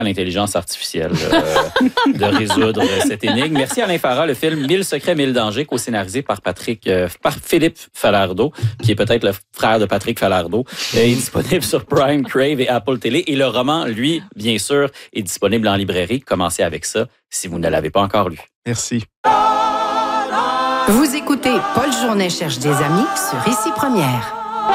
à l'intelligence artificielle de résoudre cette énigme. Merci Alain Farah. Le film 1000 secrets, 1000 dangers, co-scénarisé par Philippe Falardeau, qui est peut-être le frère de Patrick Falardeau, est disponible sur Prime, Crave et Apple TV. Et le roman, lui, bien sûr, est disponible en librairie. Commencez avec ça si vous ne l'avez pas encore lu. Merci. Vous écoutez Paul Journet cherche des amis sur Ici Première.